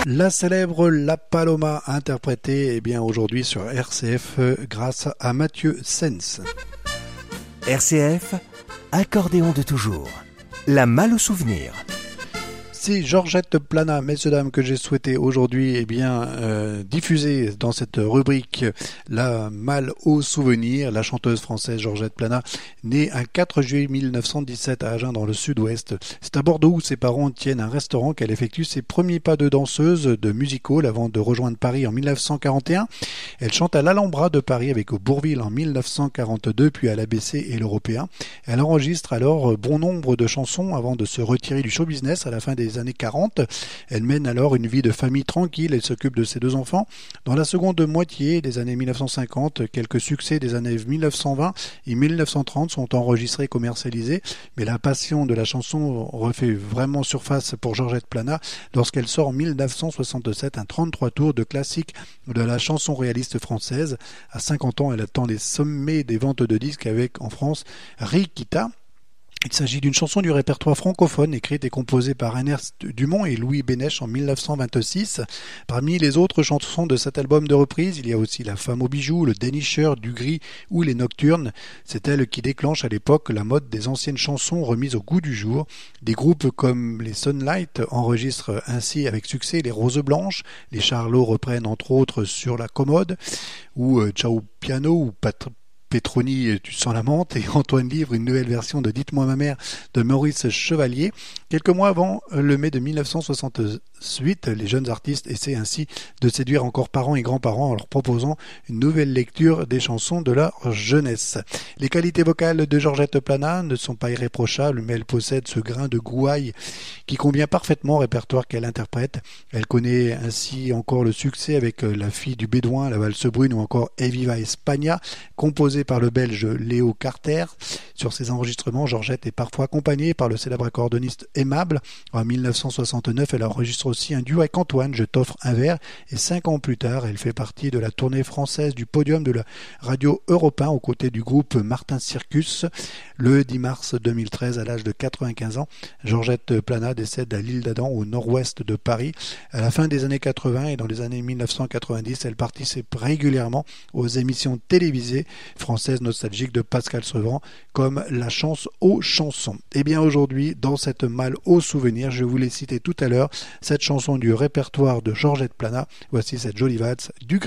La célèbre La Paloma interprétée aujourd'hui sur RCF grâce à Mathieu Sens. RCF, accordéon de toujours. La malle au souvenir. C'est Georgette Plana, messieurs dames, que j'ai souhaité aujourd'hui diffuser dans cette rubrique La malle au souvenir. La chanteuse française Georgette Plana, née un 4 juillet 1917 à Agen dans le sud-ouest. C'est à Bordeaux où ses parents tiennent un restaurant qu'elle effectue ses premiers pas de danseuse de music-hall avant de rejoindre Paris en 1941. Elle chante à l'Alhambra de Paris avec Bourvil en 1942, puis à l'ABC et l'Européen. Elle enregistre alors bon nombre de chansons avant de se retirer du show business à la fin des années 40. Elle mène alors une vie de famille tranquille, elle s'occupe de ses 2 enfants. Dans la seconde moitié des années 1950, quelques succès des années 1920 et 1930 sont enregistrés et commercialisés, mais la passion de la chanson refait vraiment surface pour Georgette Plana lorsqu'elle sort en 1967 un 33 tours de classique de la chanson réaliste française. À 50 ans, elle atteint les sommets des ventes de disques avec, en France, Rikita. Il s'agit d'une chanson du répertoire francophone écrite et composée par Ernest Dumont et Louis Bénèche en 1926. Parmi les autres chansons de cet album de reprise, il y a aussi La femme aux bijoux, Le dénicheur du gris ou Les nocturnes. C'est elle qui déclenche à l'époque la mode des anciennes chansons remises au goût du jour. Des groupes comme les Sunlight enregistrent ainsi avec succès les Roses blanches. Les Charlots reprennent entre autres Sur la commode ou Ciao piano ou Petroni, Tu sens la menthe, et Antoine livre une nouvelle version de Dites-moi ma mère de Maurice Chevalier. Quelques mois avant le mai de 1968, les jeunes artistes essaient ainsi de séduire encore parents et grands-parents en leur proposant une nouvelle lecture des chansons de leur jeunesse. Les qualités vocales de Georgette Plana ne sont pas irréprochables, mais elle possède ce grain de gouaille qui convient parfaitement au répertoire qu'elle interprète. Elle connaît ainsi encore le succès avec La fille du Bédouin, La valse brune ou encore Eviva Espagna, composée par le Belge Léo Carter. Sur ses enregistrements, Georgette est parfois accompagnée par le célèbre accordoniste Aimable. En 1969, elle enregistre aussi un duo avec Antoine, Je t'offre un verre, et 5 ans plus tard, elle fait partie de la tournée française du podium de la radio Europe 1 aux côtés du groupe Martin Circus. Le 10 mars 2013, à l'âge de 95 ans, Georgette Plana décède à l'île d'Adam au nord-ouest de Paris. À la fin des années 80 et dans les années 1990, elle participe régulièrement aux émissions télévisées françaises nostalgiques de Pascal Sevran, comme La chance aux chansons. Et bien aujourd'hui, dans cette malle aux souvenirs, je vous l'ai cité tout à l'heure, cette chanson du répertoire de Georgette Plana. Voici cette jolie valse du